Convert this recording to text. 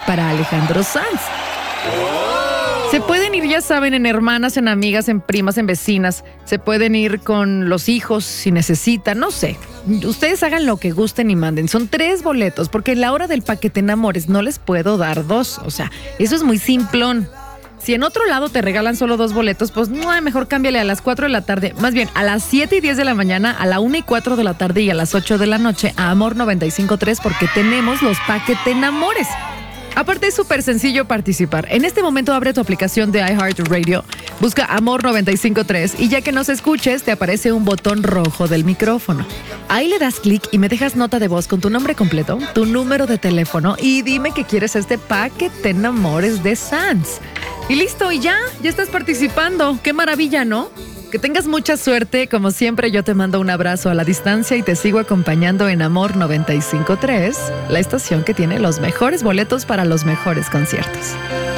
para Alejandro Sanz. Se pueden ir, ya saben, en hermanas, en amigas, en primas, en vecinas. Se pueden ir con los hijos si necesitan, no sé. Ustedes hagan lo que gusten y manden. Son 3 boletos, porque en la hora del paquete enamores no les puedo dar 2. O sea, eso es muy simplón. Si en otro lado te regalan solo 2 boletos, pues no, mejor cámbiale a las 4 de la tarde. Más bien, a las 7:10 de la mañana, a la 1:04 de la tarde y a las 8 de la noche a Amor 95.3, porque tenemos los paquete enamores. Aparte es súper sencillo participar. En este momento abre tu aplicación de iHeartRadio, busca Amor 95.3 y ya que nos escuches te aparece un botón rojo del micrófono. Ahí le das clic y me dejas nota de voz con tu nombre completo, tu número de teléfono y dime que quieres este paquete enamores de Sanz. Y listo, y ya estás participando. ¡Qué maravilla!, ¿no? Que tengas mucha suerte. Como siempre, yo te mando un abrazo a la distancia y te sigo acompañando en Amor 95.3, la estación que tiene los mejores boletos para los mejores conciertos.